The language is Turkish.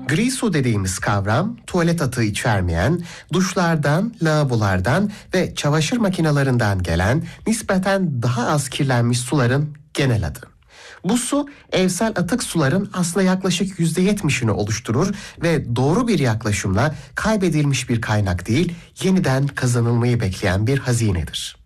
Gri su dediğimiz kavram, tuvalet atığı içermeyen, duşlardan, lavabolardan ve çamaşır makinelerinden gelen nispeten daha az kirlenmiş suların genel adı. Bu su evsel atık suların aslında yaklaşık %70'ini oluşturur ve doğru bir yaklaşımla kaybedilmiş bir kaynak değil, yeniden kazanılmayı bekleyen bir hazinedir.